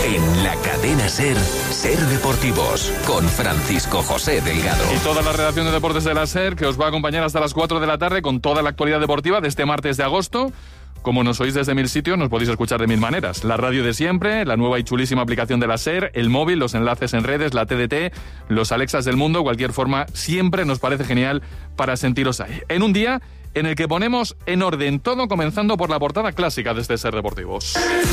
En la cadena SER, SER Deportivos, con Francisco José Delgado. Y toda la redacción de deportes de la SER, que os va a acompañar hasta las 4 de la tarde con toda la actualidad deportiva de este martes de agosto. Como nos oís desde 1000 sitios, nos podéis escuchar de 1000 maneras. La radio de siempre, la nueva y chulísima aplicación de la SER, el móvil, los enlaces en redes, la TDT, los Alexas del mundo, cualquier forma, siempre nos parece genial para sentiros ahí. En un día en el que ponemos en orden todo, comenzando por la portada clásica de este SER Deportivos.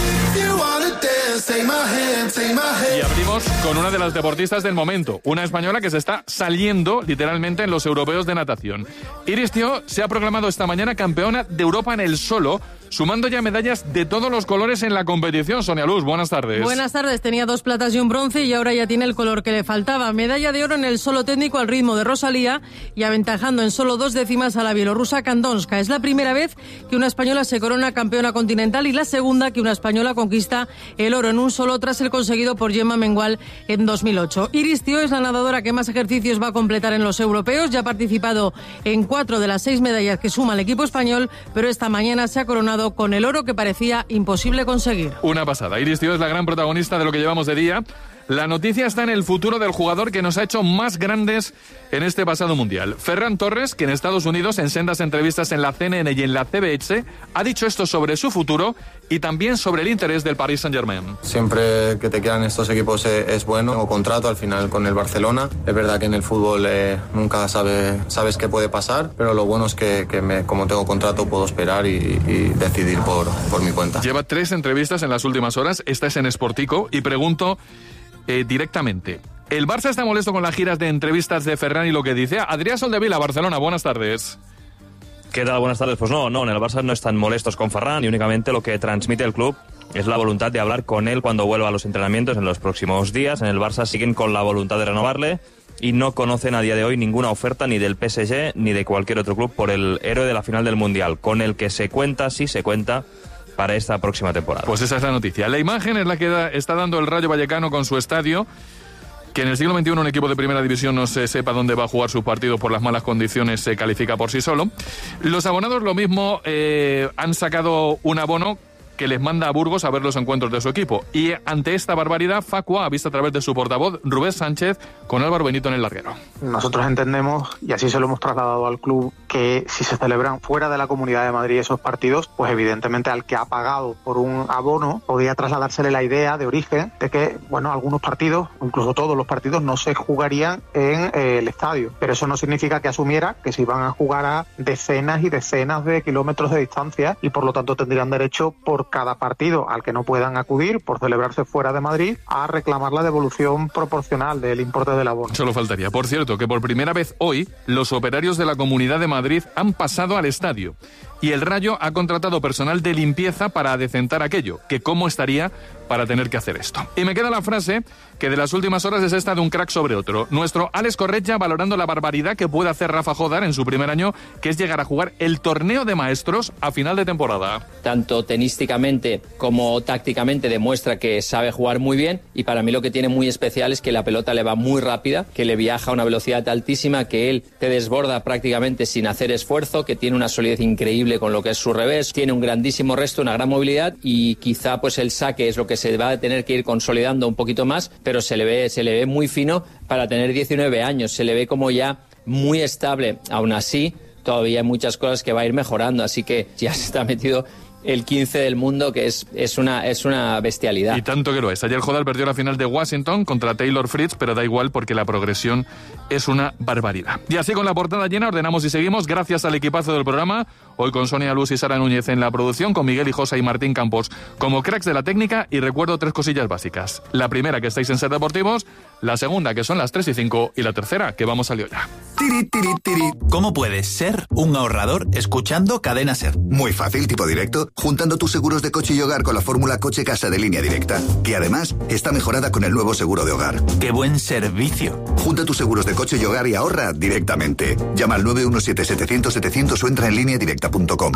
Y abrimos con una de las deportistas del momento, una española que se está saliendo literalmente en los europeos de natación. Iris Thiaw se ha proclamado esta mañana campeona de Europa en el solo, sumando ya medallas de todos los colores en la competición. Sonia Luz, buenas tardes. Buenas tardes, tenía 2 platas y un bronce y ahora ya tiene el color que le faltaba. Medalla de oro en el solo técnico al ritmo de Rosalía y aventajando en solo 2 décimas a la bielorrusa Kandonska. Es la primera vez que una española se corona campeona continental y la segunda que una española conquista el oro en un solo tras el conseguido por Gemma Mengual en 2008. Iris Thiaw es la nadadora que más ejercicios va a completar en los europeos. Ya ha participado en 4 de las 6 medallas que suma el equipo español, pero esta mañana se ha coronado con el oro que parecía imposible conseguir. Una pasada. Iris Thiaw es la gran protagonista de lo que llevamos de día. La noticia está en el futuro del jugador que nos ha hecho más grandes en este pasado mundial. Ferran Torres, que en Estados Unidos, en sendas entrevistas en la CNN y en la CBS, ha dicho esto sobre su futuro y también sobre el interés del Paris Saint-Germain. Siempre que te quedan estos equipos es bueno. Tengo contrato al final con el Barcelona. Es verdad que en el fútbol nunca sabes qué puede pasar, pero lo bueno es que como tengo contrato puedo esperar y decidir por mi cuenta. Lleva 3 entrevistas en las últimas horas. Esta es en Sportico y pregunto directamente. ¿El Barça está molesto con las giras de entrevistas de Ferran y lo que dice? Adrià Soldevila, Barcelona, buenas tardes. ¿Qué tal? Buenas tardes. Pues no, en el Barça no están molestos con Ferran y únicamente lo que transmite el club es la voluntad de hablar con él cuando vuelva a los entrenamientos en los próximos días. En el Barça siguen con la voluntad de renovarle y no conocen a día de hoy ninguna oferta ni del PSG ni de cualquier otro club por el héroe de la final del Mundial, con el que se cuenta, sí se cuenta, para esta próxima temporada. Pues esa es la noticia. La imagen es la que está dando el Rayo Vallecano con su estadio, que en el siglo XXI un equipo de primera división no se sepa dónde va a jugar sus partidos por las malas condiciones se califica por sí solo. Los abonados lo mismo han sacado un abono que les manda a Burgos a ver los encuentros de su equipo. Y ante esta barbaridad, Facua ha visto a través de su portavoz, Rubén Sánchez, con Álvaro Benito en el larguero. Nosotros entendemos, y así se lo hemos trasladado al club, que si se celebran fuera de la Comunidad de Madrid esos partidos, pues evidentemente al que ha pagado por un abono, podría trasladársele la idea de origen de que, bueno, algunos partidos, incluso todos los partidos, no se jugarían en el estadio. Pero eso no significa que asumiera que se iban a jugar a decenas y decenas de kilómetros de distancia y por lo tanto tendrían derecho por cada partido al que no puedan acudir por celebrarse fuera de Madrid a reclamar la devolución proporcional del importe del abono. Solo faltaría. Por cierto, que por primera vez hoy los operarios de la Comunidad de Madrid han pasado al estadio y el Rayo ha contratado personal de limpieza para adecentar aquello, que cómo estaría para tener que hacer esto. Y me queda la frase que de las últimas horas es esta de un crack sobre otro. Nuestro Alex Corretja valorando la barbaridad que puede hacer Rafa Jodar en su primer año, que es llegar a jugar el torneo de maestros a final de temporada. Tanto tenísticamente como tácticamente demuestra que sabe jugar muy bien y para mí lo que tiene muy especial es que la pelota le va muy rápida, que le viaja a una velocidad altísima, que él te desborda prácticamente sin hacer esfuerzo, que tiene una solidez increíble con lo que es su revés, tiene un grandísimo resto, una gran movilidad y quizá pues el saque es lo que se va a tener que ir consolidando un poquito más, pero se le ve muy fino para tener 19 años, se le ve como ya muy estable. Aún así, todavía hay muchas cosas que va a ir mejorando, así que ya se está metido el 15 del mundo, que es una bestialidad. Y tanto que lo es. Ayer Jodar perdió la final de Washington contra Taylor Fritz, pero da igual porque la progresión es una barbaridad. Y así con la portada llena ordenamos y seguimos gracias al equipazo del programa. Hoy con Sonia Luz y Sara Núñez en la producción, con Miguel Hijosa y Martín Campos como cracks de la técnica. Y recuerdo 3 cosillas básicas. La primera, que estáis en SER Deportivos. La segunda, que son las 3 y 5. Y la tercera, que vamos al lío ya. Tiri, tiri, tiri. ¿Cómo puedes ser un ahorrador escuchando Cadena SER? Muy fácil, tipo directo, juntando tus seguros de coche y hogar con la fórmula Coche-Casa de Línea Directa, que además está mejorada con el nuevo seguro de hogar. ¡Qué buen servicio! Junta tus seguros de coche y hogar y ahorra directamente. Llama al 917-700-700 o entra en lineadirecta.com.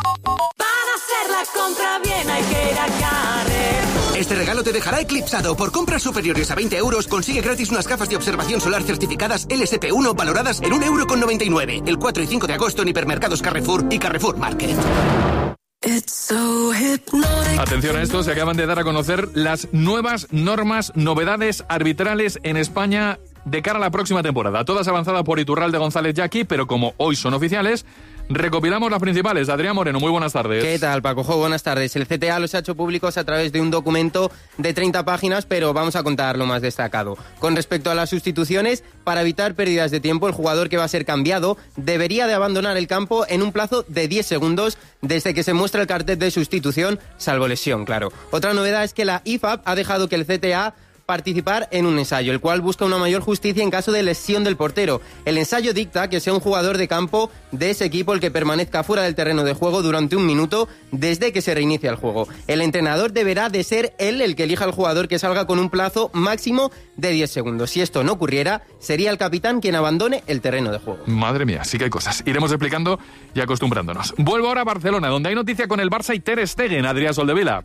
Para hacer la compra bien hay que ir a Carrer. Este regalo te dejará eclipsado. Por compras superiores a 20 euros, consigue gratis unas gafas de observación solar certificadas LSP1 valoradas en 1,99 €. El 4 y 5 de agosto en hipermercados Carrefour y Carrefour Market. Atención a esto, se acaban de dar a conocer las nuevas normas, novedades arbitrales en España de cara a la próxima temporada. Todas avanzadas por Iturralde, González y Aquí, pero como hoy son oficiales, recopilamos las principales. Adrián Moreno, muy buenas tardes. ¿Qué tal, Pacojo? Buenas tardes. El CTA los ha hecho públicos a través de un documento de 30 páginas, pero vamos a contar lo más destacado. Con respecto a las sustituciones, para evitar pérdidas de tiempo, el jugador que va a ser cambiado debería de abandonar el campo en un plazo de 10 segundos desde que se muestra el cartel de sustitución, salvo lesión, claro. Otra novedad es que la IFAB ha dejado que el CTA participar en un ensayo, el cual busca una mayor justicia en caso de lesión del portero. El ensayo dicta que sea un jugador de campo de ese equipo el que permanezca fuera del terreno de juego durante 1 minuto desde que se reinicia el juego. El entrenador deberá de ser él el que elija al jugador que salga con un plazo máximo de 10 segundos. Si esto no ocurriera, sería el capitán quien abandone el terreno de juego. Madre mía, sí que hay cosas. Iremos explicando y acostumbrándonos. Vuelvo ahora a Barcelona, donde hay noticia con el Barça y Ter Stegen. Adrián Soldevila.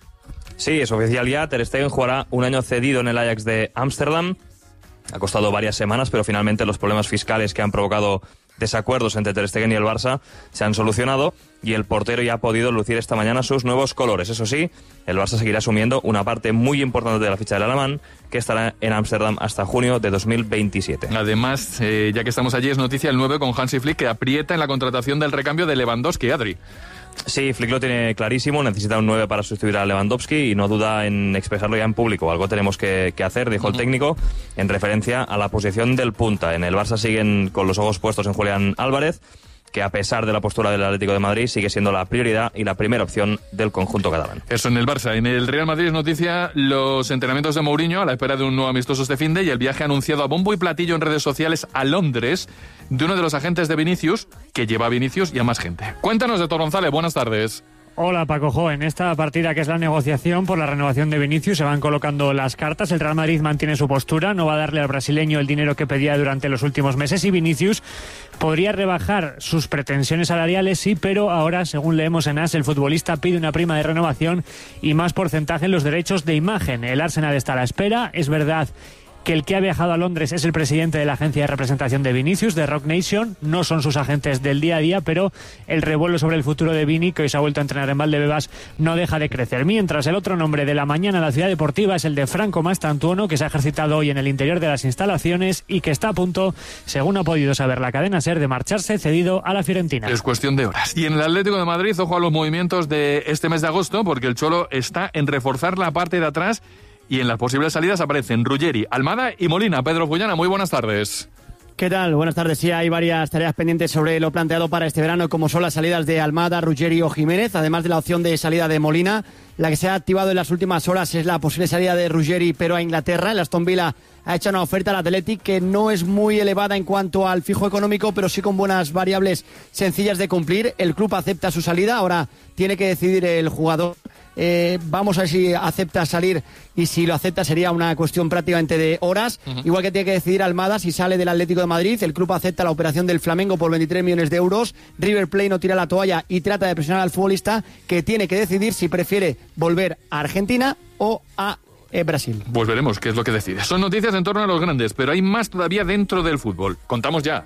Sí, es oficial ya. Ter Stegen jugará un año cedido en el Ajax de Ámsterdam. Ha costado varias semanas, pero finalmente los problemas fiscales que han provocado desacuerdos entre Ter Stegen y el Barça se han solucionado y el portero ya ha podido lucir esta mañana sus nuevos colores. Eso sí, el Barça seguirá asumiendo una parte muy importante de la ficha del alemán, que estará en Ámsterdam hasta junio de 2027. Además, ya que estamos allí, es noticia el 9 con Hansi Flick, que aprieta en la contratación del recambio de Lewandowski, Adri. Sí, Flick lo tiene clarísimo, necesita un 9 para sustituir a Lewandowski y no duda en expresarlo ya en público. Algo tenemos que hacer, dijo el técnico, en referencia a la posición del punta. En el Barça siguen con los ojos puestos en Julián Álvarez, que a pesar de la postura del Atlético de Madrid sigue siendo la prioridad y la primera opción del conjunto catalán. Eso en el Barça. En el Real Madrid es noticia los entrenamientos de Mourinho a la espera de un nuevo amistoso este finde y el viaje anunciado a bombo y platillo en redes sociales a Londres de uno de los agentes de Vinicius, que lleva a Vinicius y a más gente. Cuéntanos, Héctor González, buenas tardes. Hola, Paco. En esta partida que es la negociación por la renovación de Vinicius se van colocando las cartas. El Real Madrid mantiene su postura, no va a darle al brasileño el dinero que pedía durante los últimos meses y Vinicius podría rebajar sus pretensiones salariales, sí, pero ahora, según leemos en AS, el futbolista pide una prima de renovación y más porcentaje en los derechos de imagen. El Arsenal está a la espera. Es verdad que el que ha viajado a Londres es el presidente de la agencia de representación de Vinicius, de Rock Nation. No son sus agentes del día a día, pero el revuelo sobre el futuro de Vini, que hoy se ha vuelto a entrenar en Valdebebas, no deja de crecer. Mientras, el otro nombre de la mañana en la ciudad deportiva es el de Franco Mastantuono, que se ha ejercitado hoy en el interior de las instalaciones y que está a punto, según ha podido saber la cadena SER, de marcharse cedido a la Fiorentina. Es cuestión de horas. Y en el Atlético de Madrid, ojo a los movimientos de este mes de agosto, porque el Cholo está en reforzar la parte de atrás. Y en las posibles salidas aparecen Ruggeri, Almada y Molina. Pedro Fullana, muy buenas tardes. ¿Qué tal? Buenas tardes. Sí, hay varias tareas pendientes sobre lo planteado para este verano, como son las salidas de Almada, Ruggeri o Jiménez, además de la opción de salida de Molina. La que se ha activado en las últimas horas es la posible salida de Ruggeri, pero a Inglaterra. El Aston Villa ha hecho una oferta al Athletic que no es muy elevada en cuanto al fijo económico, pero sí con buenas variables sencillas de cumplir. El club acepta su salida, ahora tiene que decidir el jugador. Vamos a ver si acepta salir, y si lo acepta sería una cuestión prácticamente de horas. Igual que tiene que decidir Almada si sale del Atlético de Madrid. El club acepta la operación del Flamengo por 23 millones de euros. River Plate no tira la toalla y trata de presionar al futbolista, que tiene que decidir si prefiere volver a Argentina o a Brasil. Pues veremos qué es lo que decide. Son noticias en torno a los grandes, pero hay más todavía dentro del fútbol. Contamos ya.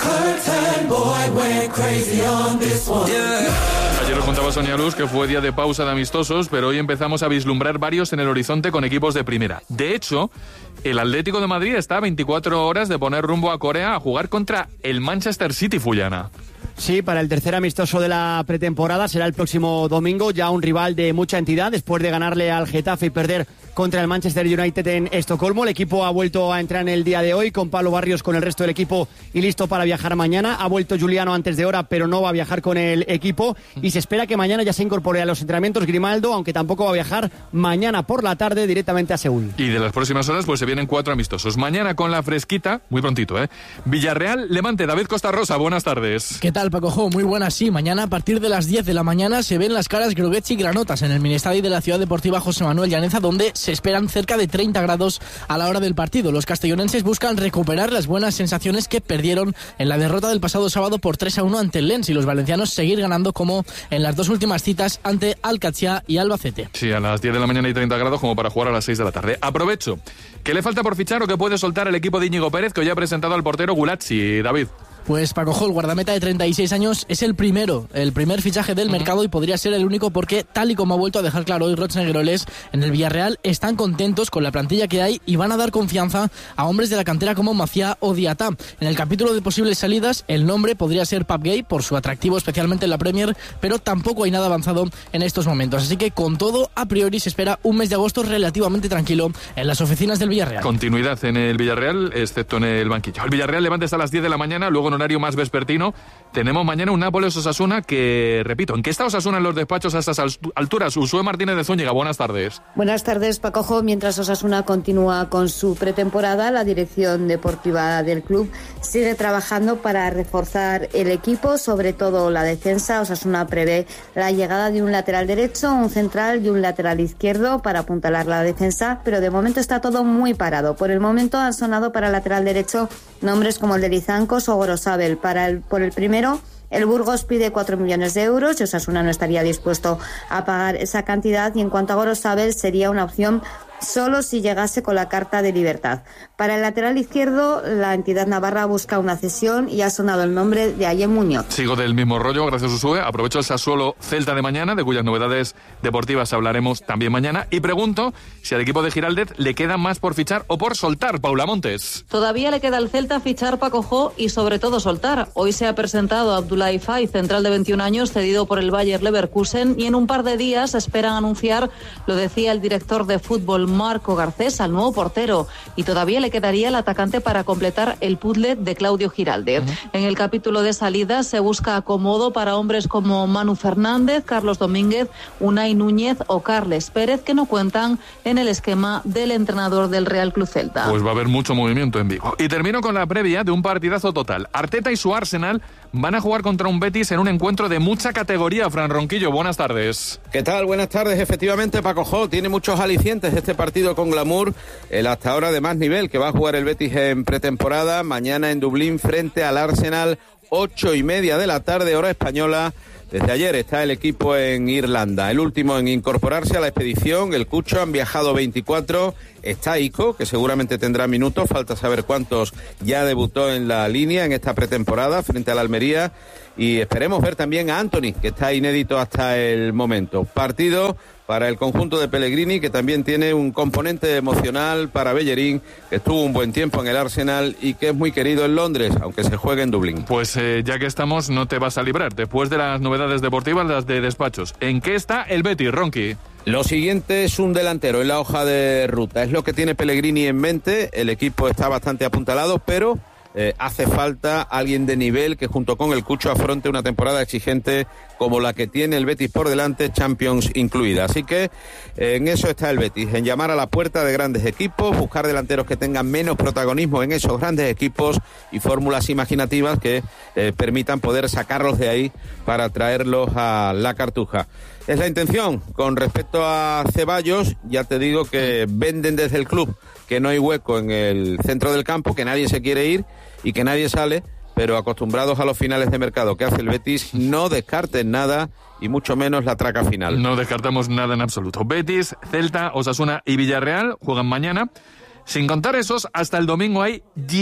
Ayer os contaba Sonia Luz que fue día de pausa de amistosos, pero hoy empezamos a vislumbrar varios en el horizonte con equipos de primera. De hecho, el Atlético de Madrid está a 24 horas de poner rumbo a Corea a jugar contra el Manchester City, Fullana. Sí, para el tercer amistoso de la pretemporada será el próximo domingo, ya un rival de mucha entidad después de ganarle al Getafe y perder contra el Manchester United en Estocolmo. El equipo ha vuelto a entrar en el día de hoy con Pablo Barrios con el resto del equipo y listo para viajar mañana. Ha vuelto Juliano antes de hora, pero no va a viajar con el equipo y se espera que mañana ya se incorpore a los entrenamientos Grimaldo, aunque tampoco va a viajar mañana por la tarde directamente a Seúl. Y de las próximas horas pues se vienen 4 amistosos. Mañana con la fresquita, muy prontito, Villarreal, Levante. David Costa Rosa, buenas tardes. ¿Qué tal, Paco? Muy buenas, sí. Mañana a partir de las 10 de la mañana se ven las caras Groguechi y Granotas en el Miniestadio de la Ciudad Deportiva José Manuel Llaneza, donde se esperan cerca de 30 grados a la hora del partido. Los castellonenses buscan recuperar las buenas sensaciones que perdieron en la derrota del pasado sábado por 3-1 ante el Lens, y los valencianos seguir ganando como en las dos últimas citas ante Alcachá y Albacete. Sí, a las 10 de la mañana y 30 grados como para jugar a las 6 de la tarde. Aprovecho. ¿Qué le falta por fichar o qué puede soltar el equipo de Íñigo Pérez, que hoy ha presentado al portero Gulazzi, David? Pues Paco, el guardameta de 36 años es el primer fichaje del mercado y podría ser el único porque, tal y como ha vuelto a dejar claro hoy Rochnegueroles, en el Villarreal están contentos con la plantilla que hay y van a dar confianza a hombres de la cantera como Maciá o Diatá. En el capítulo de posibles salidas, el nombre podría ser Pape Gueye por su atractivo especialmente en la Premier, pero tampoco hay nada avanzado en estos momentos. Así que con todo, a priori se espera un mes de agosto relativamente tranquilo en las oficinas del Villarreal. Continuidad en el Villarreal, excepto en el banquillo. El Villarreal Levante está a las 10 de la mañana, luego en horario más vespertino tenemos mañana un Nápoles-Osasuna que, repito, ¿en qué está Osasuna en los despachos a estas alturas? Usué Martínez de Zúñiga, buenas tardes. Buenas tardes, Pacojo. Mientras Osasuna continúa con su pretemporada, la dirección deportiva del club sigue trabajando para reforzar el equipo, sobre todo la defensa. Osasuna prevé la llegada de un lateral derecho, un central y un lateral izquierdo para apuntalar la defensa, pero de momento está todo muy parado. Por el momento han sonado para el lateral derecho nombres como el de Lizancos o Gorosabel. Por el primero, el Burgos pide 4 millones de euros y Osasuna no estaría dispuesto a pagar esa cantidad, y en cuanto a Gorosabel sería una opción solo si llegase con la carta de libertad. Para el lateral izquierdo, la entidad navarra busca una cesión y ha sonado el nombre de Ayem Muñoz. Sigo del mismo rollo, gracias Usué. Aprovecho el Sassuolo Celta de mañana, de cuyas novedades deportivas hablaremos también mañana, y pregunto si al equipo de Giraldez le queda más por fichar o por soltar. Paula Montes. Todavía le queda al Celta fichar Paco Jo y sobre todo soltar. Hoy se ha presentado Abdoulaye Faye, central de 21 años, cedido por el Bayer Leverkusen, y en un par de días esperan anunciar, lo decía el director de fútbol Marco Garcés, al nuevo portero, y todavía le quedaría el atacante para completar el puzzle de Claudio Giraldez. En el capítulo de salidas se busca acomodo para hombres como Manu Fernández, Carlos Domínguez, Unai Núñez o Carles Pérez, que no cuentan en el esquema del entrenador del Real Club Celta. Pues va a haber mucho movimiento en Vigo. Y termino con la previa de un partidazo total. Arteta y su Arsenal van a jugar contra un Betis en un encuentro de mucha categoría. Fran Ronquillo, buenas tardes. ¿Qué tal? Buenas tardes. Efectivamente, Paco Jo tiene muchos alicientes este partido con glamour, el hasta ahora de más nivel que va a jugar el Betis en pretemporada, mañana en Dublín frente al Arsenal, 8:30 de la tarde, hora española. Desde ayer está el equipo en Irlanda, el último en incorporarse a la expedición. El Cucho, han viajado 24. Está Ico, que seguramente tendrá minutos, falta saber cuántos ya debutó en la línea en esta pretemporada frente al Almería. Y esperemos ver también a Anthony, que está inédito hasta el momento. Partido para el conjunto de Pellegrini, que también tiene un componente emocional para Bellerín, que estuvo un buen tiempo en el Arsenal y que es muy querido en Londres, aunque se juegue en Dublín. Pues ya que estamos, no te vas a librar. Después de las novedades deportivas, las de despachos. ¿En qué está el Betis, Ronqui? Lo siguiente es un delantero en la hoja de ruta. Es lo que tiene Pellegrini en mente. El equipo está bastante apuntalado, pero hace falta alguien de nivel que junto con el Cucho afronte una temporada exigente como la que tiene el Betis por delante, Champions incluida. Así que en eso está el Betis, en llamar a la puerta de grandes equipos, buscar delanteros que tengan menos protagonismo en esos grandes equipos y fórmulas imaginativas que permitan poder sacarlos de ahí para traerlos a la Cartuja. Es la intención. Con respecto a Ceballos, ya te digo que venden desde el club que no hay hueco en el centro del campo, que nadie se quiere ir y que nadie sale, pero acostumbrados a los finales de mercado que hace el Betis, no descarten nada y mucho menos la traca final. No descartamos nada en absoluto. Betis, Celta, Osasuna y Villarreal juegan mañana. Sin contar esos, hasta el domingo hay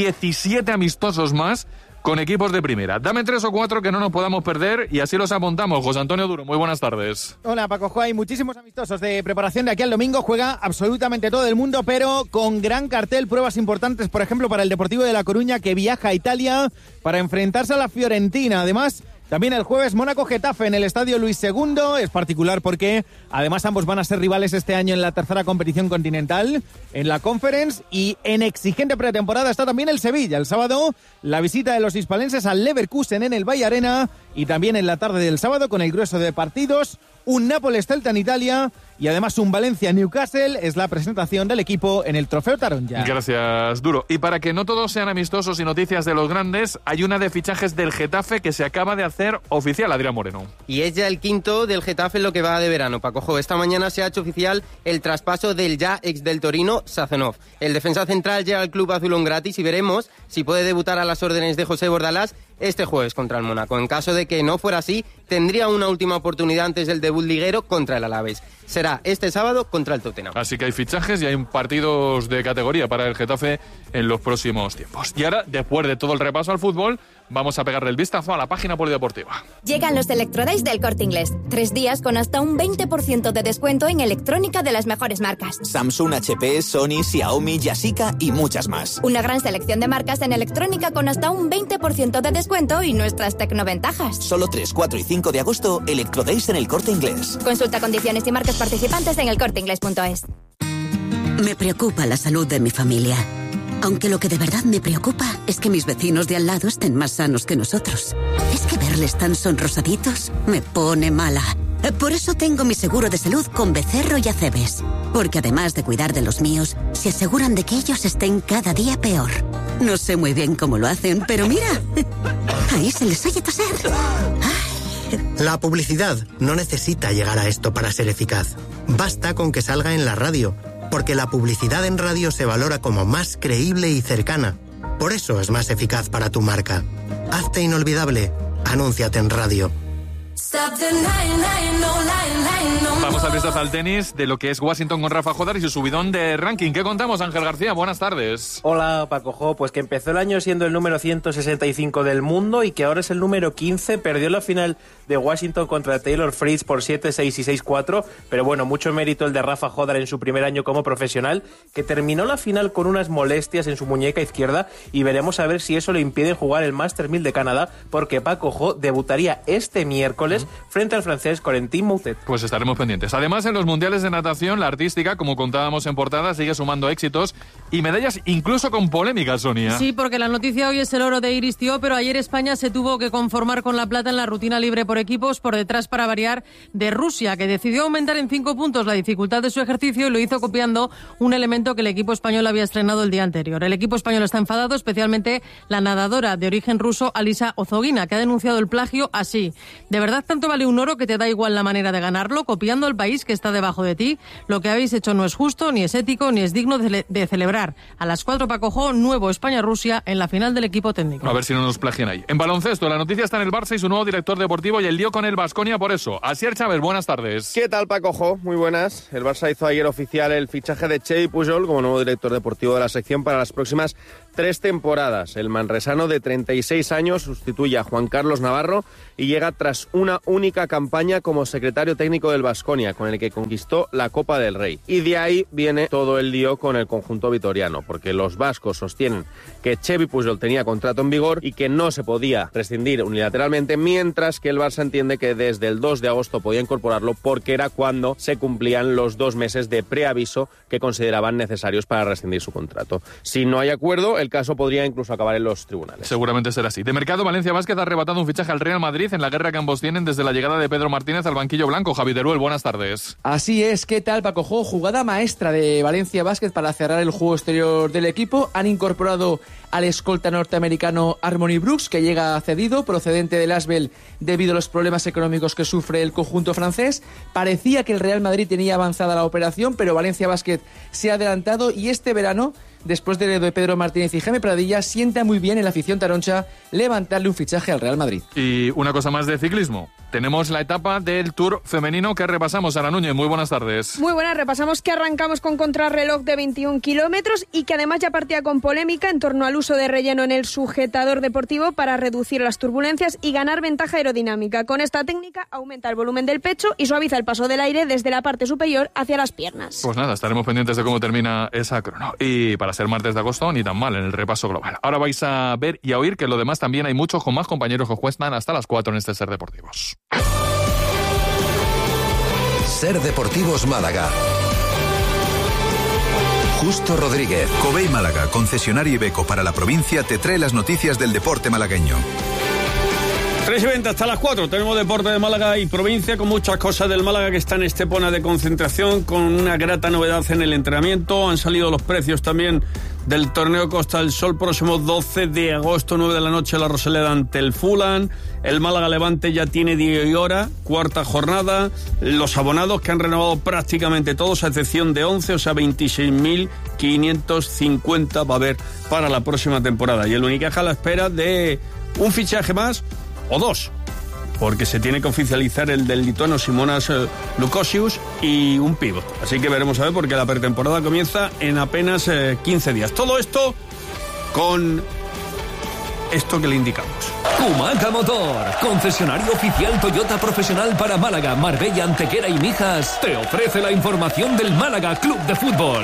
17 amistosos más con equipos de primera. Dame 3 o 4 que no nos podamos perder y así los apuntamos. José Antonio Duro, muy buenas tardes. Hola Paco, hay muchísimos amistosos de preparación de aquí al domingo. Juega absolutamente todo el mundo, pero con gran cartel, pruebas importantes, por ejemplo, para el Deportivo de La Coruña, que viaja a Italia para enfrentarse a la Fiorentina. Además, también el jueves Mónaco-Getafe en el Estadio Luis II. Es particular porque además ambos van a ser rivales este año en la tercera competición continental, en la Conference, y en exigente pretemporada está también el Sevilla. El sábado la visita de los hispalenses al Leverkusen en el Valle Arena, y también en la tarde del sábado, con el grueso de partidos, un Nápoles-Celta en Italia y además un Valencia-Newcastle. Es la presentación del equipo en el Trofeo Taronja. Gracias, Duro. Y para que no todos sean amistosos y noticias de los grandes, hay una de fichajes del Getafe que se acaba de hacer oficial, Adrián Moreno. Y es ya el quinto del Getafe en lo que va de verano, Paco. Esta mañana se ha hecho oficial el traspaso del ya ex del Torino, Sazonov. El defensa central llega al club azulón gratis y veremos si puede debutar a las órdenes de José Bordalás este jueves contra el Mónaco. En caso de que no fuera así, tendría una última oportunidad antes del debut liguero contra el Alavés. Será este sábado contra el Tottenham. Así que hay fichajes y hay partidos de categoría para el Getafe en los próximos tiempos. Y ahora, después de todo el repaso al fútbol, vamos a pegarle el vistazo a la página polideportiva. Llegan los Electrodays del Corte Inglés. 3 días con hasta un 20% de descuento en electrónica de las mejores marcas. Samsung, HP, Sony, Xiaomi, Yashica y muchas más. Una gran selección de marcas en electrónica con hasta un 20% de descuento y nuestras tecnoventajas. Solo 3, 4 y 5 de agosto, Electrodays en el Corte Inglés. Consulta condiciones y marcas participantes en elcorteinglés.es. Me preocupa la salud de mi familia. Aunque lo que de verdad me preocupa es que mis vecinos de al lado estén más sanos que nosotros. Es que verles tan sonrosaditos me pone mala. Por eso tengo mi seguro de salud con Becerro y Acebes. Porque además de cuidar de los míos, se aseguran de que ellos estén cada día peor. No sé muy bien cómo lo hacen, pero mira, ahí se les oye toser. La publicidad no necesita llegar a esto para ser eficaz. Basta con que salga en la radio, porque la publicidad en radio se valora como más creíble y cercana. Por eso es más eficaz para tu marca. Hazte inolvidable. Anúnciate en radio. Vamos al vistazo al tenis de lo que es Washington con Rafa Jodar y su subidón de ranking. ¿Qué contamos, Ángel García? Buenas tardes. Hola, Paco Jo. Pues que empezó el año siendo el número 165 del mundo y que ahora es el número 15. Perdió la final de Washington contra Taylor Fritz por 7-6 y 6-4. Pero bueno, mucho mérito el de Rafa Jodar en su primer año como profesional, que terminó la final con unas molestias en su muñeca izquierda y veremos a ver si eso le impide jugar el Masters 1000 de Canadá, porque Paco Jo debutaría este miércoles frente al francés Corentin Moutet. Pues estaremos pendientes. Además, en los mundiales de natación, la artística, como contábamos en portada, sigue sumando éxitos y medallas incluso con polémica, Sonia. Sí, porque la noticia hoy es el oro de Iris Tió, pero ayer España se tuvo que conformar con la plata en la rutina libre por equipos, por detrás, para variar, de Rusia, que decidió aumentar en 5 puntos la dificultad de su ejercicio y lo hizo copiando un elemento que el equipo español había estrenado el día anterior. El equipo español está enfadado, especialmente la nadadora de origen ruso Alisa Ozogina, que ha denunciado el plagio así: ¿de verdad tanto vale un oro que te da igual la manera de ganarlo, copiando al país que está debajo de ti? Lo que habéis hecho no es justo, ni es ético, ni es digno de celebrar. A las 4, Paco Jo, nuevo España-Rusia en la final del equipo técnico. A ver si no nos plagian ahí. En baloncesto, la noticia está en el Barça y su nuevo director deportivo y el lío con el Baskonia por eso. Asier Chávez, buenas tardes. ¿Qué tal, Paco Jo? Muy buenas. El Barça hizo ayer oficial el fichaje de Xevi Pujol como nuevo director deportivo de la sección para las próximas 3 temporadas. El manresano de 36 años sustituye a Juan Carlos Navarro y llega tras una única campaña como secretario técnico del Baskonia, con el que conquistó la Copa del Rey. Y de ahí viene todo el lío con el conjunto vitoriano, porque los vascos sostienen que Xevi Pujol tenía contrato en vigor y que no se podía rescindir unilateralmente, mientras que el Barça entiende que desde el 2 de agosto podía incorporarlo porque era cuando se cumplían los 2 meses de preaviso que consideraban necesarios para rescindir su contrato. Si no hay acuerdo, el caso podría incluso acabar en los tribunales. Seguramente será así. De mercado, Valencia Basket ha arrebatado un fichaje al Real Madrid en la guerra que ambos tienen desde la llegada de Pedro Martínez al banquillo blanco. Javi Teruel, buenas tardes. Así es. ¿Qué tal, Paco Jo? Jugada maestra de Valencia Basket para cerrar el juego exterior del equipo. Han incorporado al escolta norteamericano Harmony Brooks, que llega cedido, procedente del Asvel, debido a los problemas económicos que sufre el conjunto francés. Parecía que el Real Madrid tenía avanzada la operación, pero Valencia Basket se ha adelantado y este verano, después de Pedro Martínez y Jaime Pradilla, sienta muy bien en la afición taroncha levantarle un fichaje al Real Madrid. Y una cosa más de ciclismo. Tenemos la etapa del Tour femenino que repasamos. Ana Núñez, muy buenas tardes. Muy buenas, repasamos que arrancamos con contrarreloj de 21 kilómetros y que además ya partía con polémica en torno al uso de relleno en el sujetador deportivo para reducir las turbulencias y ganar ventaja aerodinámica. Con esta técnica aumenta el volumen del pecho y suaviza el paso del aire desde la parte superior hacia las piernas. Pues nada, estaremos pendientes de cómo termina esa crono. Y para ser martes de agosto, ni tan mal en el repaso global. Ahora vais a ver y a oír que lo demás también hay muchos con más compañeros que os cuestan hasta las 4 en este Ser Deportivos. Ser Deportivos Málaga. Justo Rodríguez. Covey Málaga, concesionario Iveco para la provincia, te trae las noticias del deporte malagueño. 3:20 hasta las 4. Tenemos deporte de Málaga y provincia con muchas cosas del Málaga que está en Estepona de concentración con una grata novedad en el entrenamiento. Han salido los precios también del torneo Costa del Sol próximo 12 de agosto, 9 de la noche, la Rosaleda ante el Fulham. El Málaga Levante ya tiene día y hora, 4ª jornada. Los abonados que han renovado prácticamente todos, a excepción de 11, o sea, 26.550 va a haber para la próxima temporada. Y el Unicaja a la espera de un fichaje más o 2 porque se tiene que oficializar el del lituano Simonas Lukosius y un pívot. Así que veremos a ver, porque la pretemporada comienza en apenas 15 días. Todo esto con esto que le indicamos. Kumaca Motor, concesionario oficial Toyota profesional para Málaga, Marbella, Antequera y Mijas, te ofrece la información del Málaga Club de Fútbol.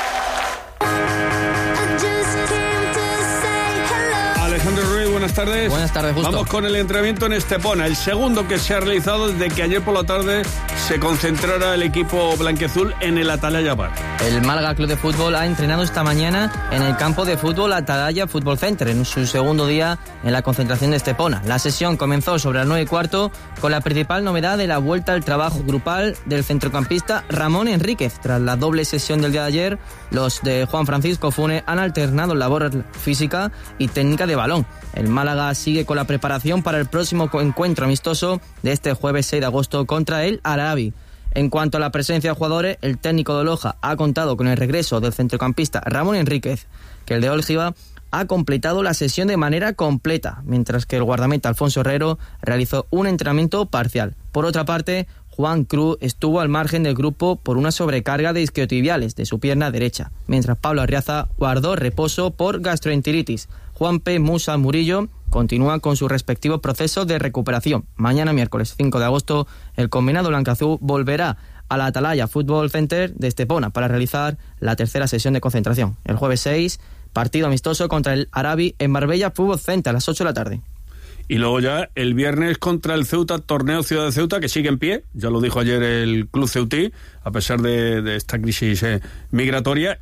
Alejandro Ruiz, buenas tardes. Buenas tardes, Justo. Vamos con el entrenamiento en Estepona, el segundo que se ha realizado desde que ayer por la tarde se concentrara el equipo blanquiazul en el Atalaya Park. El Málaga Club de Fútbol ha entrenado esta mañana en el campo de fútbol Atalaya Fútbol Center, en su segundo día en la concentración de Estepona. La sesión comenzó sobre las 9:15 con la principal novedad de la vuelta al trabajo grupal del centrocampista Ramón Enríquez. Tras la doble sesión del día de ayer, los de Juan Francisco Fune han alternado labor física y técnica de balón. El Málaga sigue con la preparación para el próximo encuentro amistoso de este jueves 6 de agosto contra el Arabi. En cuanto a la presencia de jugadores, el técnico de Loja ha contado con el regreso del centrocampista Ramón Enríquez, que el de Ólgiva ha completado la sesión de manera completa, mientras que el guardameta Alfonso Herrero realizó un entrenamiento parcial. Por otra parte, Juan Cruz estuvo al margen del grupo por una sobrecarga de isquiotibiales de su pierna derecha, mientras Pablo Arriaza guardó reposo por gastroenteritis. Juan P. Musa Murillo continúa con su respectivo proceso de recuperación. Mañana, miércoles 5 de agosto, el combinado blanquiazul volverá a la Atalaya Fútbol Center de Estepona para realizar la tercera sesión de concentración. El jueves 6, partido amistoso contra el Arabi en Marbella Fútbol Center a las 8 de la tarde. Y luego ya el viernes contra el Ceuta, torneo Ciudad de Ceuta, que sigue en pie, ya lo dijo ayer el club ceutí, a pesar de esta crisis migratoria,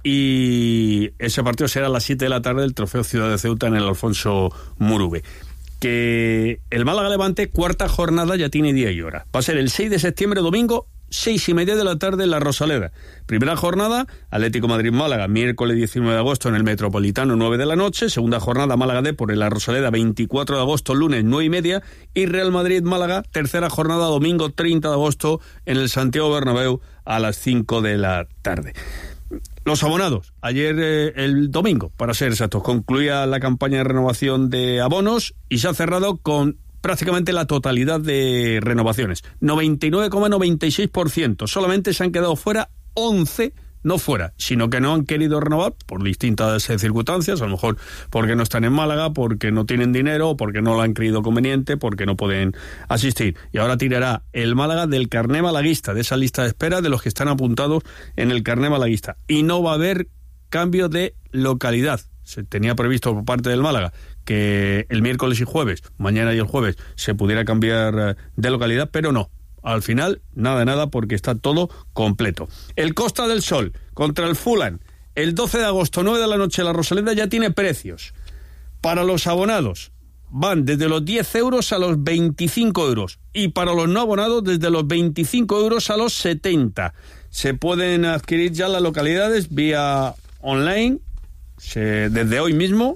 y ese partido será a las 7 de la tarde, el trofeo Ciudad de Ceuta en el Alfonso Murube. Que el Málaga Levante, cuarta jornada, ya tiene día y hora. Va a ser el 6 de septiembre, domingo, 6:30 de la tarde en la Rosaleda. Primera jornada, Atlético Madrid-Málaga, miércoles 19 de agosto en el Metropolitano, 9 de la noche. Segunda jornada, Málaga-Depor en la Rosaleda, 24 de agosto, lunes, 9:30. Y Real Madrid-Málaga, tercera jornada, domingo 30 de agosto en el Santiago Bernabéu a las 5 de la tarde. Los abonados, ayer el domingo, para ser exactos, concluía la campaña de renovación de abonos y se ha cerrado con prácticamente la totalidad de renovaciones, 99,96%. Solamente se han quedado fuera 11, no fuera, sino que no han querido renovar por distintas circunstancias, a lo mejor porque no están en Málaga, porque no tienen dinero, porque no lo han creído conveniente, porque no pueden asistir. Y ahora tirará el Málaga del carné malaguista, de esa lista de espera de los que están apuntados en el carné malaguista. Y no va a haber cambio de localidad. Se tenía previsto por parte del Málaga que el miércoles y jueves, mañana y el jueves, se pudiera cambiar de localidad, pero no. Al final, nada, porque está todo completo. El Costa del Sol contra el Fulham, el 12 de agosto, 9 de la noche, la Rosaleda ya tiene precios. Para los abonados, van desde los 10 euros a los 25 euros. Y para los no abonados, desde los 25 euros a los 70. Se pueden adquirir ya las localidades vía online, desde hoy mismo.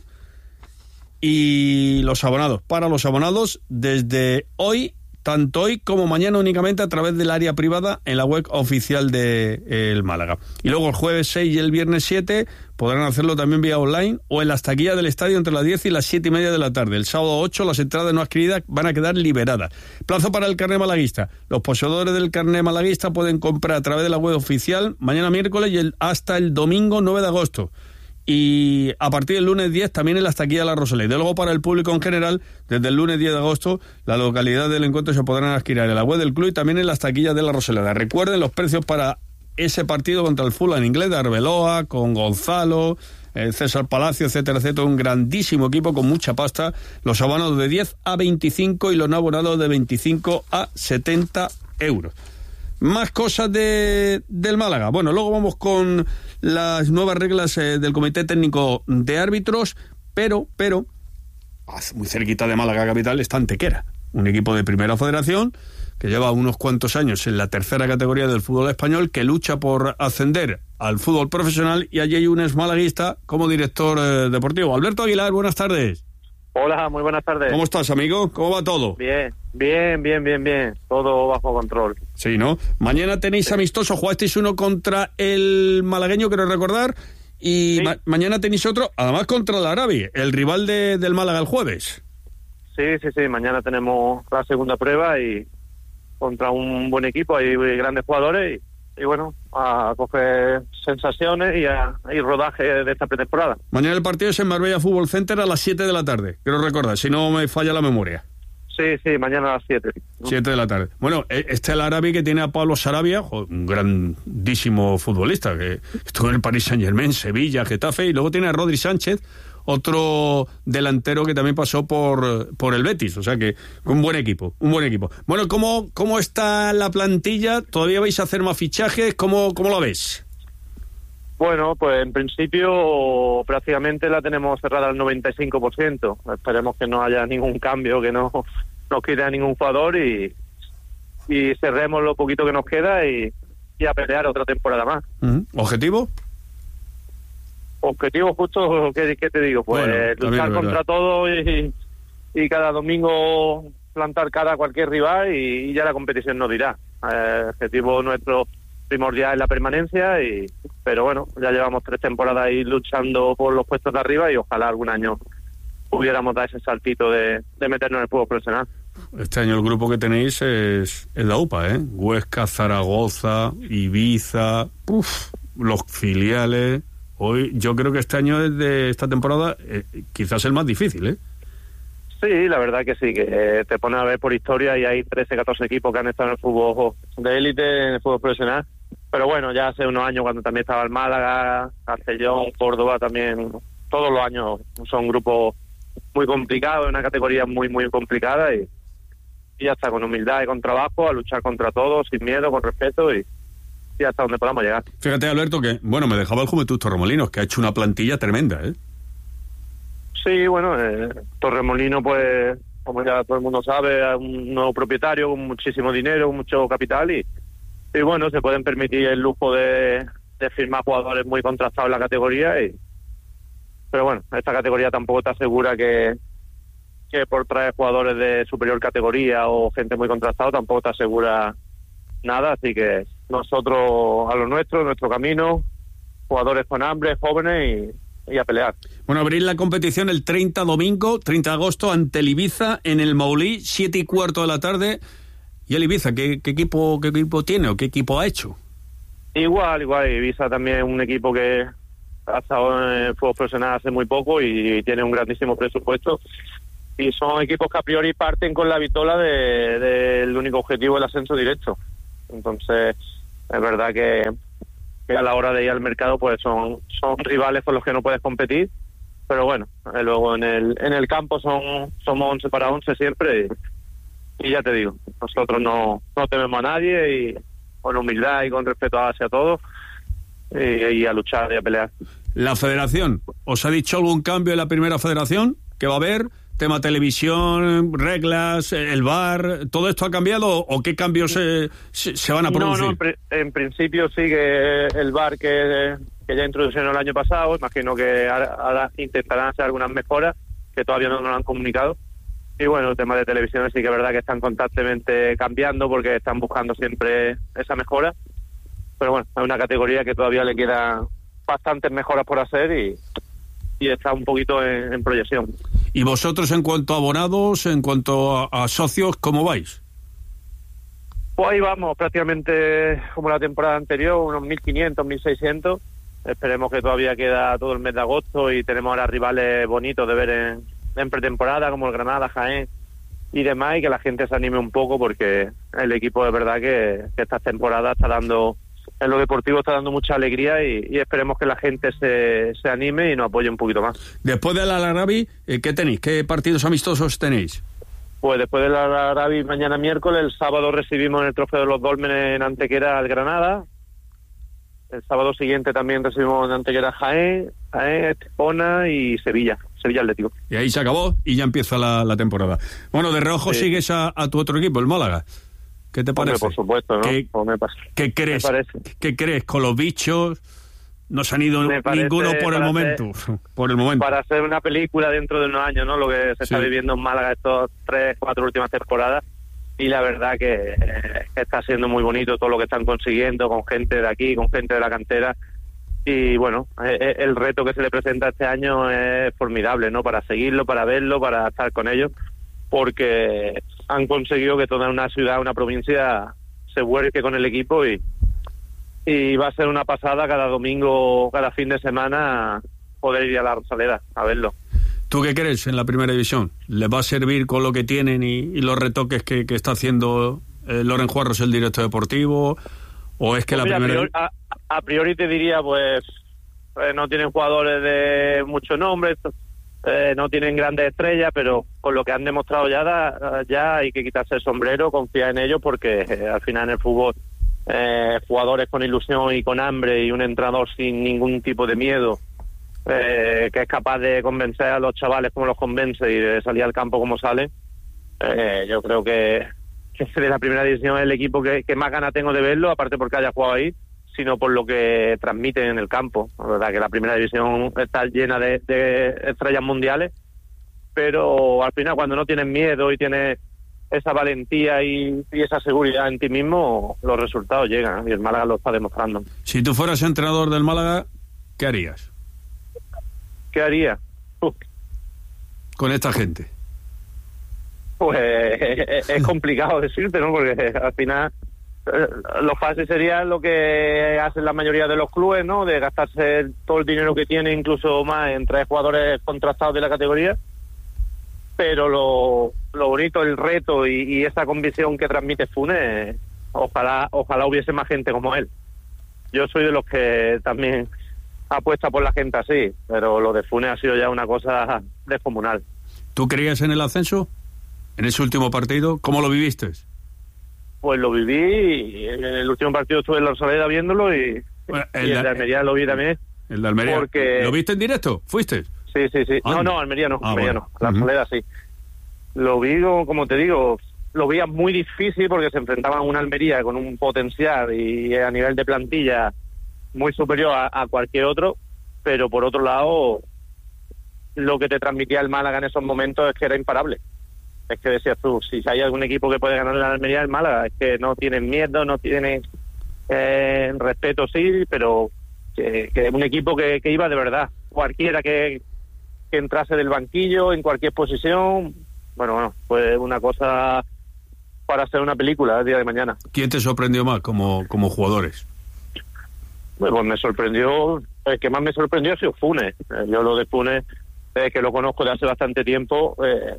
Y los abonados, para los abonados, desde hoy, tanto hoy como mañana, únicamente a través del área privada en la web oficial de el Málaga. Y luego el jueves 6 y el viernes 7 podrán hacerlo también vía online o en las taquillas del estadio entre las 10 y las 7:30 de la tarde. El sábado 8 las entradas no adquiridas van a quedar liberadas. Plazo para el carné malaguista. Los poseedores del carné malaguista pueden comprar a través de la web oficial mañana miércoles y hasta el domingo 9 de agosto. Y a partir del lunes 10 también en las taquillas de la Rosaleda. Y luego para el público en general, desde el lunes 10 de agosto, la localidad del encuentro se podrán adquirir en la web del club y también en las taquillas de la Rosaleda. Recuerden los precios para ese partido contra el Fulham inglés de Arbeloa, con Gonzalo, César Palacio, etcétera, etcétera. Un grandísimo equipo con mucha pasta. Los abonados de 10 a 25 y los no abonados de 25 a 70 euros. Más cosas del Málaga. Bueno, luego vamos con las nuevas reglas del Comité Técnico de Árbitros, pero muy cerquita de Málaga capital está Antequera, un equipo de Primera Federación que lleva unos cuantos años en la tercera categoría del fútbol español, que lucha por ascender al fútbol profesional, y allí hay un exmalaguista como director deportivo. Alberto Aguilar, buenas tardes. Hola, muy buenas tardes. ¿Cómo estás, amigo? ¿Cómo va todo? Bien. Todo bajo control. Sí, ¿no? Mañana tenéis amistoso, jugasteis uno contra el malagueño, quiero recordar, y sí. Mañana tenéis otro, además contra el Arabi, el rival del Málaga el jueves. Sí, mañana tenemos la segunda prueba y contra un buen equipo, hay grandes jugadores y bueno, a coger sensaciones y rodaje de esta pretemporada. Mañana el partido es en Marbella Fútbol Center a las 7 de la tarde, quiero recordar, si no me falla la memoria. Sí, mañana a las 7. 7 de la tarde. Bueno, el Arabi que tiene a Pablo Sarabia, un grandísimo futbolista, que estuvo en el Paris Saint-Germain, Sevilla, Getafe, y luego tiene a Rodri Sánchez, otro delantero que también pasó por el Betis, o sea que un buen equipo. Bueno, ¿cómo está la plantilla? ¿Todavía vais a hacer más fichajes? ¿Cómo lo ves? Bueno, pues en principio prácticamente la tenemos cerrada al 95%. Esperemos que no haya ningún cambio, que no nos quite a ningún jugador y cerremos lo poquito que nos queda y a pelear otra temporada más. ¿Objetivo? Objetivo justo, ¿qué te digo? Pues bueno, luchar contra todo y cada domingo plantar cara a cualquier rival y ya la competición nos dirá. El objetivo nuestro primordial es la permanencia, pero bueno, ya llevamos 3 temporadas ahí luchando por los puestos de arriba y ojalá algún año pudiéramos dar ese saltito de meternos en el fútbol profesional. Este año el grupo que tenéis es la UPA, ¿eh? Huesca, Zaragoza, Ibiza, los filiales. Hoy yo creo que este año de esta temporada quizás el más difícil, ¿eh? Sí, la verdad que sí, que te pones a ver por historia y hay 13, 14 equipos que han estado en el fútbol de élite, en el fútbol profesional. Pero bueno, ya hace unos años cuando también estaba el Málaga, Castellón, Córdoba también, todos los años son grupos muy complicados, una categoría muy, muy complicada y ya está, con humildad y con trabajo, a luchar contra todos, sin miedo, con respeto y hasta donde podamos llegar. Fíjate, Alberto, que bueno, me dejaba el Juventud Torremolinos, que ha hecho una plantilla tremenda, ¿eh? Sí, bueno, Torremolinos, pues, como ya todo el mundo sabe, es un nuevo propietario con muchísimo dinero, mucho capital y bueno, se pueden permitir el lujo de firmar jugadores muy contrastados en la categoría pero bueno, esta categoría tampoco te asegura que por traer jugadores de superior categoría o gente muy contrastada tampoco te asegura nada, así que nosotros a lo nuestro camino, jugadores con hambre, jóvenes y a pelear. Bueno, abrir la competición el 30 de agosto ante el Ibiza en el Maulí, 7:15 de la tarde. ¿Y el Ibiza qué equipo tiene o qué equipo ha hecho? Igual, Ibiza también es un equipo que ha estado en el fútbol profesional hace muy poco y tiene un grandísimo presupuesto. Y son equipos que a priori parten con la vitola del único objetivo, el ascenso directo. Entonces, es verdad que a la hora de ir al mercado pues son rivales con los que no puedes competir, pero bueno, luego en el campo somos 11 para 11 siempre y ya te digo, nosotros no tememos a nadie y con humildad y con respeto hacia todos y a luchar y a pelear. La federación, ¿os ha dicho algún cambio en la primera federación que va a haber? Tema televisión, reglas, el VAR, ¿todo esto ha cambiado o qué cambios se van a producir? No, en principio sí que el VAR que ya introdujeron el año pasado, imagino que ahora intentarán hacer algunas mejoras que todavía no nos lo han comunicado. Y bueno, el tema de televisión sí que es verdad que están constantemente cambiando porque están buscando siempre esa mejora. Pero bueno, es una categoría que todavía le quedan bastantes mejoras por hacer y está un poquito en proyección. ¿Y vosotros en cuanto a abonados, en cuanto a socios, cómo vais? Pues ahí vamos, prácticamente como la temporada anterior, unos 1.500, 1.600. Esperemos que todavía queda todo el mes de agosto y tenemos ahora rivales bonitos de ver en pretemporada, como el Granada, Jaén y demás, y que la gente se anime un poco porque el equipo de verdad que esta temporada está dando, en lo deportivo está dando mucha alegría y esperemos que la gente se anime y nos apoye un poquito más. Después del Al-Arabi, ¿qué tenéis? ¿Qué partidos amistosos tenéis? Pues después del Al-Arabi mañana miércoles, el sábado recibimos en el Trofeo de los Dólmenes en Antequera al Granada. El sábado siguiente también recibimos en Antequera Jaén, Estepona y Sevilla Atlético. Y ahí se acabó y ya empieza la temporada. Bueno, de reojo sí. Sigues a tu otro equipo, el Málaga. ¿Qué te parece? Hombre, por supuesto, ¿no? ¿Qué crees? ¿Qué crees? Con los bichos no se han ido ninguno por el momento. Para hacer una película dentro de unos años, ¿no? Lo que se está viviendo en Málaga estos 3-4 últimas temporadas. Y la verdad que está siendo muy bonito todo lo que están consiguiendo con gente de aquí, con gente de la cantera. Y bueno, el reto que se le presenta este año es formidable, ¿no? Para seguirlo, para verlo, para estar con ellos. porque han conseguido que toda una ciudad, una provincia se vuelque con el equipo y va a ser una pasada cada domingo, cada fin de semana poder ir a la Rosaleda a verlo. ¿Tú qué crees en la primera división? ¿Les va a servir con lo que tienen y los retoques que está haciendo Loren Juarros, el director deportivo? ¿O es que pues la mira, primera... a priori te diría, pues no tienen jugadores de mucho nombre, no tienen grandes estrellas, pero con lo que han demostrado ya hay que quitarse el sombrero, confiar en ellos, porque al final en el fútbol jugadores con ilusión y con hambre y un entrenador sin ningún tipo de miedo, que es capaz de convencer a los chavales como los convence y de salir al campo como sale. Yo creo que de la primera división es el equipo que más ganas tengo de verlo, aparte porque haya jugado ahí, sino por lo que transmiten en el campo. La verdad que la primera división está llena de estrellas mundiales, pero al final cuando no tienes miedo y tienes esa valentía y esa seguridad en ti mismo, los resultados llegan, y el Málaga lo está demostrando. Si tú fueras entrenador del Málaga, ¿qué harías? ¿Qué haría? Con esta gente. Pues es complicado decirte, ¿no? Porque al final lo fácil sería lo que hacen la mayoría de los clubes, ¿no? De gastarse todo el dinero que tiene, incluso más, en 3 jugadores contrastados de la categoría. Pero lo bonito, el reto y esa convicción que transmite Funes, ojalá hubiese más gente como él. Yo soy de los que también apuesta por la gente así, pero lo de Funes ha sido ya una cosa descomunal. ¿Tú creías en el ascenso? ¿En ese último partido? ¿Cómo lo viviste? Pues lo viví, en el último partido estuve en la Rosaleda viéndolo y el de Almería lo vi también. ¿El de Almería? Porque... ¿Lo viste en directo? ¿Fuiste? Sí. No, Almería no. Bueno. La Rosaleda sí. Lo vi, como te digo, lo veía muy difícil porque se enfrentaban a una Almería con un potencial y a nivel de plantilla muy superior a cualquier otro, pero por otro lado, lo que te transmitía el Málaga en esos momentos es que era imparable. Es que decías tú, si hay algún equipo que puede ganar la Almería, el Málaga, es que no tienen miedo, no tienen respeto, sí, pero que un equipo que iba de verdad. Cualquiera que entrase del banquillo, en cualquier posición, bueno, fue una cosa para hacer una película el día de mañana. ¿Quién te sorprendió más como jugadores? Bueno, pues me sorprendió, el que más me sorprendió ha sido Funes. Yo lo de Funes, que lo conozco de hace bastante tiempo,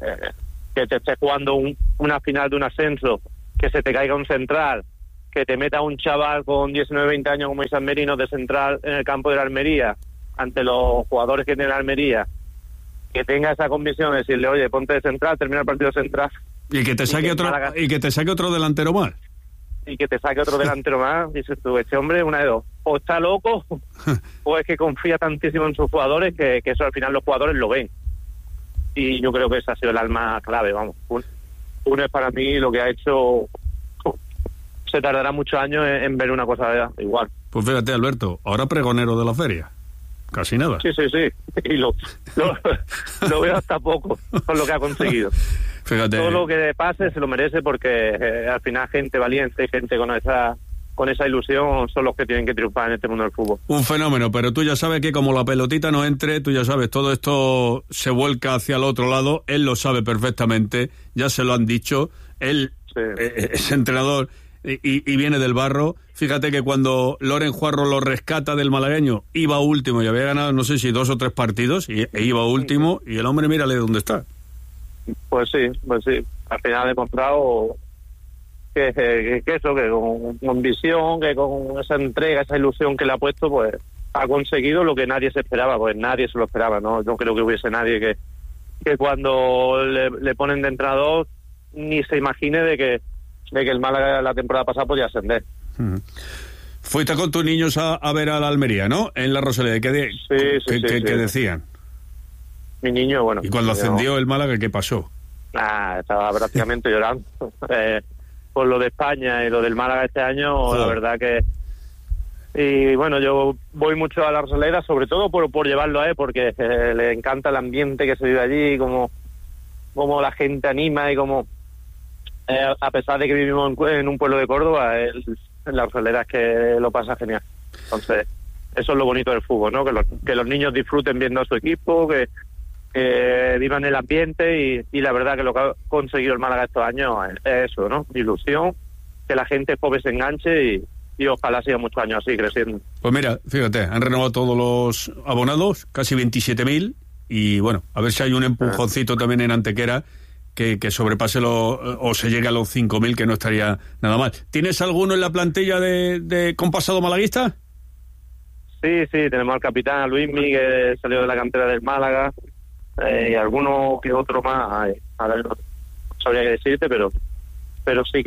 que te estés jugando una final de un ascenso, que se te caiga un central, que te meta un chaval con 19, 20 años como Isaac Merino de central en el campo de la Almería, ante los jugadores que tiene la Almería, que tenga esa convicción de decirle, oye, ponte de central, termina el partido central. Y que te saque otro delantero más. Y que te saque otro delantero más, dices tú, este hombre, una de dos, o está loco, o es que confía tantísimo en sus jugadores que eso al final los jugadores lo ven. Y yo creo que esa ha sido el alma clave, vamos. Uno es para mí lo que ha hecho, se tardará muchos años en ver una cosa igual. Pues fíjate, Alberto, ahora pregonero de la feria. Casi nada. Sí. Y lo veo hasta poco con lo que ha conseguido. Fíjate. Todo lo que pase se lo merece porque al final gente valiente, gente con esa ilusión son los que tienen que triunfar en este mundo del fútbol. Un fenómeno, pero tú ya sabes que como la pelotita no entre, tú ya sabes, todo esto se vuelca hacia el otro lado, él lo sabe perfectamente, ya se lo han dicho, él es entrenador y viene del barro. Fíjate que cuando Loren Juarros lo rescata del malagueño, iba último y había ganado no sé si 2 o 3 partidos e iba último, y el hombre mírale dónde está. Pues sí, al final ha demostrado que eso, que con visión, que con esa entrega, esa ilusión que le ha puesto, pues ha conseguido lo que nadie se esperaba, pues nadie se lo esperaba, ¿no? No creo que hubiese nadie que cuando le ponen de entrenador ni se imagine de que el Málaga la temporada pasada podía ascender. Fuiste con tus niños a ver a la Almería, ¿no? En la Rosaleda, ¿qué decían? Mi niño, bueno. ¿Y cuando ascendió el Málaga, qué pasó? Estaba prácticamente llorando. Por lo de España y lo del Málaga este año, la verdad que... Y bueno, yo voy mucho a la Rosaleda, sobre todo por llevarlo a él, porque le encanta el ambiente que se vive allí, como la gente anima y como... a pesar de que vivimos en un pueblo de Córdoba, en la Rosaleda es que lo pasa genial. Entonces, eso es lo bonito del fútbol, ¿no? Que los niños disfruten viendo a su equipo, que que vivan el ambiente y la verdad que lo que ha conseguido el Málaga estos años es eso, ¿no? Ilusión, que la gente joven se enganche y ojalá siga muchos años así creciendo. Pues mira, fíjate, han renovado todos los abonados, casi 27.000, y bueno, a ver si hay un empujoncito también en Antequera que sobrepase o se llegue a los 5.000, que no estaría nada mal. ¿Tienes alguno en la plantilla con pasado malaguista? Sí, tenemos al capitán, a Luismi, que salió de la cantera del Málaga, y alguno que otro más, a ver, no sabría qué decirte, pero sí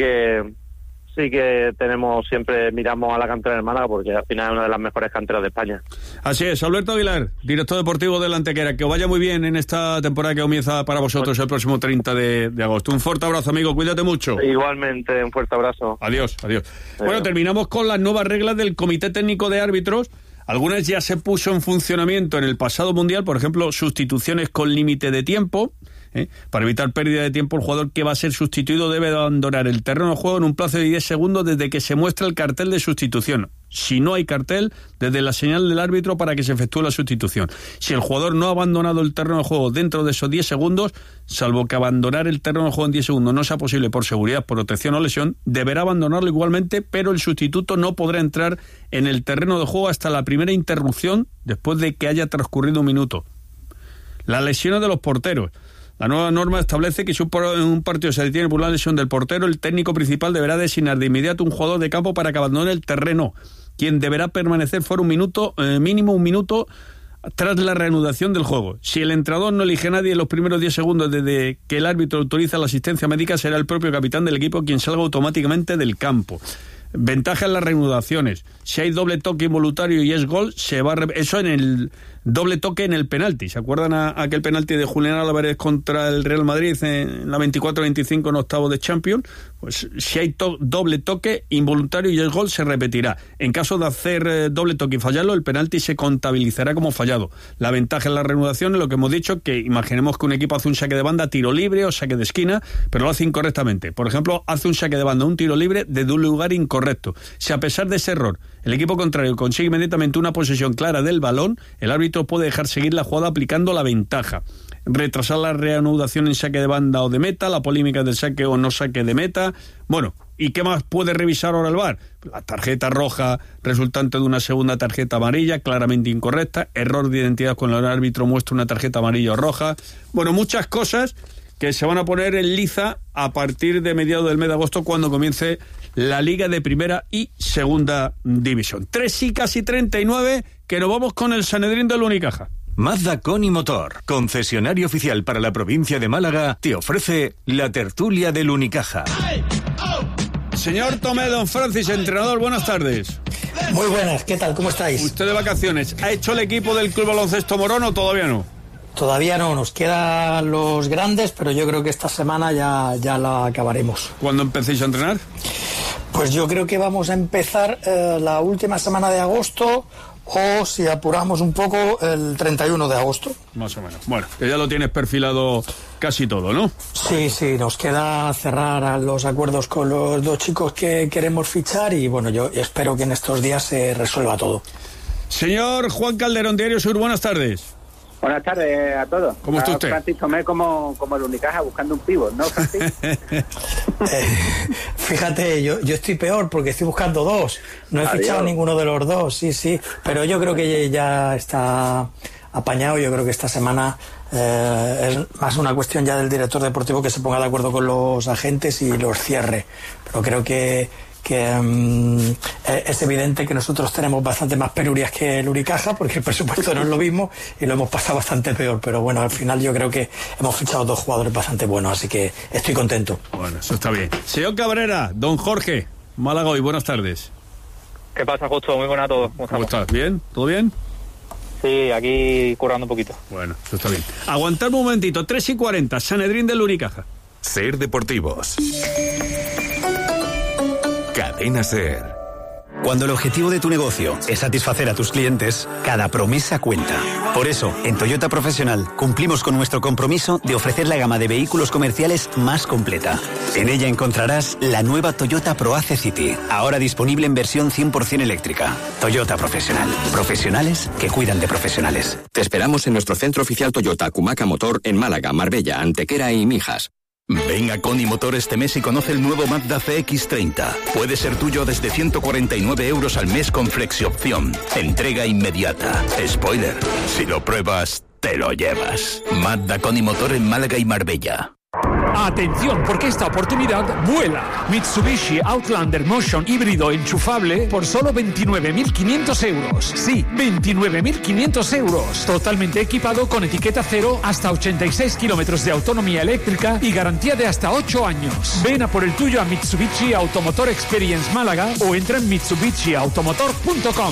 que miramos a la cantera del Málaga, porque al final es una de las mejores canteras de España. Así es, Alberto Aguilar, director deportivo del Antequera. Que os vaya muy bien en esta temporada que comienza para vosotros el próximo 30 de agosto. Un fuerte abrazo, amigo, cuídate mucho. Igualmente, un fuerte abrazo. Adiós. Bueno, terminamos con las nuevas reglas del Comité Técnico de Árbitros. Algunas ya se puso en funcionamiento en el pasado Mundial, por ejemplo, sustituciones con límite de tiempo. Para evitar pérdida de tiempo, el jugador que va a ser sustituido debe abandonar el terreno de juego en un plazo de 10 segundos desde que se muestra el cartel de sustitución. Si no hay cartel, desde la señal del árbitro para que se efectúe la sustitución. Si el jugador no ha abandonado el terreno de juego dentro de esos 10 segundos, salvo que abandonar el terreno de juego en 10 segundos no sea posible por seguridad, protección o lesión, deberá abandonarlo igualmente, pero el sustituto no podrá entrar en el terreno de juego hasta la primera interrupción después de que haya transcurrido un minuto. Las lesiones de los porteros. La nueva norma establece que si un partido se detiene por una lesión del portero, el técnico principal deberá designar de inmediato un jugador de campo para que abandone el terreno, quien deberá permanecer fuera mínimo un minuto tras la reanudación del juego. Si el entrenador no elige a nadie en los primeros 10 segundos desde que el árbitro autoriza la asistencia médica, será el propio capitán del equipo quien salga automáticamente del campo. Ventaja en las reanudaciones. Si hay doble toque involuntario y es gol, eso en el doble toque en el penalti. ¿Se acuerdan aquel penalti de Julián Álvarez contra el Real Madrid en la 24-25 en octavos de Champions? Pues si hay doble toque involuntario y es gol, se repetirá. En caso de hacer doble toque y fallarlo, el penalti se contabilizará como fallado. La ventaja en la reanudación es lo que hemos dicho, que imaginemos que un equipo hace un saque de banda, tiro libre o saque de esquina, pero lo hace incorrectamente. Por ejemplo, hace un saque de banda, un tiro libre desde un lugar incorrecto. Si a pesar de ese error el equipo contrario consigue inmediatamente una posesión clara del balón, el árbitro puede dejar seguir la jugada aplicando la ventaja. Retrasar la reanudación en saque de banda o de meta, la polémica del saque o no saque de meta. Bueno, ¿y qué más puede revisar ahora el VAR? La tarjeta roja resultante de una segunda tarjeta amarilla, claramente incorrecta, error de identidad cuando el árbitro muestra una tarjeta amarilla o roja. Bueno, muchas cosas que se van a poner en liza a partir de mediados del mes de agosto, cuando comience la Liga de Primera y Segunda División. 3 y casi 39, que nos vamos con el Sanedrín del Unicaja. Mazda Con Motor, concesionario oficial para la provincia de Málaga, te ofrece la tertulia del Unicaja. Señor Tomé, don Francis, entrenador, buenas tardes. Muy buenas, ¿qué tal? ¿Cómo estáis? Usted de vacaciones. ¿Ha hecho el equipo del Club Baloncesto Morón o todavía no? Todavía no, nos quedan los grandes, pero yo creo que esta semana ya la acabaremos. ¿Cuándo empecéis a entrenar? Pues yo creo que vamos a empezar la última semana de agosto, o si apuramos un poco, el 31 de agosto. Más o menos. Bueno, que ya lo tienes perfilado casi todo, ¿no? Sí, nos queda cerrar los acuerdos con los dos chicos que queremos fichar y bueno, yo espero que en estos días se resuelva todo. Señor Juan Calderón, Diario Sur, buenas tardes. Buenas tardes a todos. ¿Cómo está usted? Francis Tomé como el Unicaja buscando un pívot, ¿no, Francis? Fíjate, yo estoy peor porque estoy buscando dos. No he fichado ninguno de los dos, sí. Pero yo creo que ya está apañado. Yo creo que esta semana es más una cuestión ya del director deportivo que se ponga de acuerdo con los agentes y los cierre. Pero creo que es evidente que nosotros tenemos bastante más penurias que el Unicaja, porque el presupuesto no es lo mismo y lo hemos pasado bastante peor, pero bueno, al final yo creo que hemos fichado dos jugadores bastante buenos, así que estoy contento. Bueno, eso está bien. Señor Cabrera, don Jorge, Málaga hoy, buenas tardes. ¿Qué pasa, Justo? Muy buenas a todos. ¿Cómo estás? ¿Bien? ¿Todo bien? Sí, aquí currando un poquito. Bueno, eso está bien. Aguantad un momentito, 3 y 40, Sanedrín del Unicaja. Ser Deportivos. Cadena Ser. Cuando el objetivo de tu negocio es satisfacer a tus clientes, cada promesa cuenta. Por eso, en Toyota Profesional cumplimos con nuestro compromiso de ofrecer la gama de vehículos comerciales más completa. En ella encontrarás la nueva Toyota ProAce City, ahora disponible en versión 100% eléctrica. Toyota Profesional. Profesionales que cuidan de profesionales. Te esperamos en nuestro centro oficial Toyota Cumaca Motor en Málaga, Marbella, Antequera y Mijas. Ven a Coni Motor este mes y conoce el nuevo Mazda CX-30. Puede ser tuyo desde 149 euros al mes con flexiopción. Entrega inmediata. Spoiler, si lo pruebas, te lo llevas. Mazda Coni Motor en Málaga y Marbella. Atención, porque esta oportunidad vuela. Mitsubishi Outlander Motion híbrido enchufable por solo 29.500 euros. Sí, 29.500 euros. Totalmente equipado con etiqueta cero, hasta 86 kilómetros de autonomía eléctrica y garantía de hasta 8 años. Ven a por el tuyo a Mitsubishi Automotor Experience Málaga o entra en mitsubishiautomotor.com.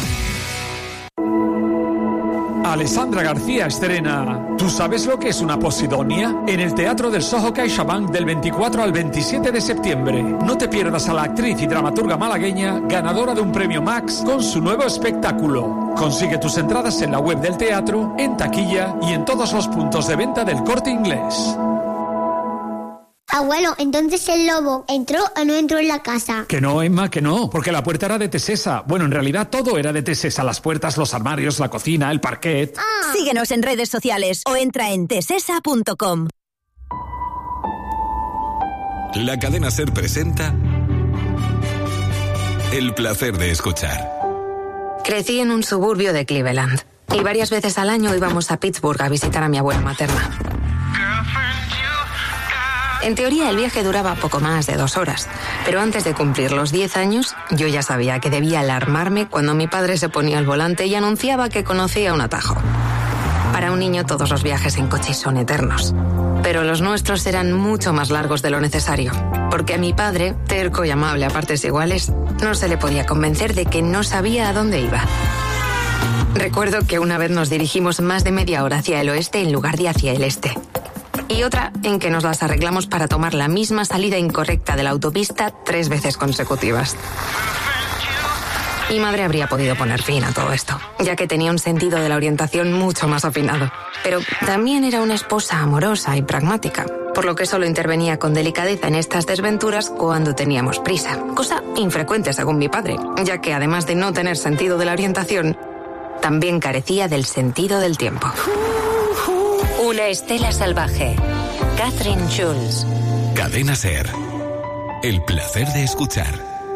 Alessandra García estrena ¿Tú sabes lo que es una posidonia? En el Teatro del Soho CaixaBank del 24 al 27 de septiembre. No te pierdas a la actriz y dramaturga malagueña ganadora de un premio Max con su nuevo espectáculo. Consigue tus entradas en la web del teatro, en taquilla y en todos los puntos de venta del Corte Inglés. Abuelo, entonces el lobo ¿entró o no entró en la casa? Que no, Emma, que no, porque la puerta era de Tesesa. Bueno, en realidad todo era de Tesesa, las puertas, los armarios, la cocina, el parquet. Síguenos en redes sociales o entra en tesesa.com. La cadena SER presenta El placer de escuchar. Crecí en un suburbio de Cleveland y varias veces al año íbamos a Pittsburgh a visitar a mi abuela materna. En teoría, el viaje duraba poco más de 2 horas, pero antes de cumplir los 10 años, yo ya sabía que debía alarmarme cuando mi padre se ponía al volante y anunciaba que conocía un atajo. Para un niño, todos los viajes en coche son eternos, pero los nuestros eran mucho más largos de lo necesario, porque a mi padre, terco y amable a partes iguales, no se le podía convencer de que no sabía a dónde iba. Recuerdo que una vez nos dirigimos más de media hora hacia el oeste en lugar de hacia el este. Y otra en que nos las arreglamos para tomar la misma salida incorrecta de la autopista 3 veces consecutivas. Mi madre habría podido poner fin a todo esto, ya que tenía un sentido de la orientación mucho más afinado. Pero también era una esposa amorosa y pragmática, por lo que solo intervenía con delicadeza en estas desventuras cuando teníamos prisa. Cosa infrecuente según mi padre, ya que además de no tener sentido de la orientación, también carecía del sentido del tiempo. Una estela salvaje. Catherine Schulz. Cadena SER. El placer de escuchar.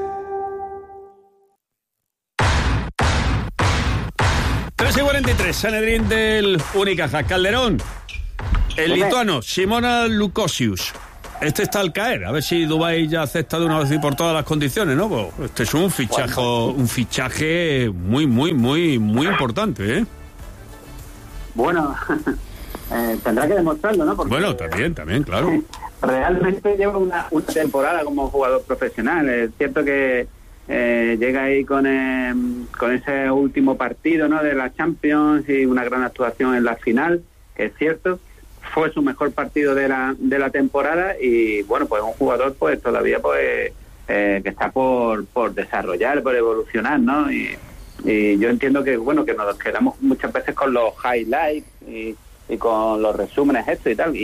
Y 43, Sanedrín del Unicaja. Calderón, el lituano, Simona Lukosius. Este está al caer, a ver si Dubái ya acepta de una vez y por todas las condiciones, ¿no? Pues este es un fichaje muy importante, ¿eh? Bueno, tendrá que demostrarlo, ¿no? Porque, bueno, también, claro. Realmente lleva una temporada como jugador profesional. Es cierto que llega ahí con ese último partido, ¿no?, de la Champions y una gran actuación en la final, que es cierto. Fue su mejor partido de la temporada y, bueno, pues un jugador pues todavía pues que está por desarrollar, por evolucionar, ¿no? Y yo entiendo que, bueno, que nos quedamos muchas veces con los highlights y con los resúmenes esto y tal,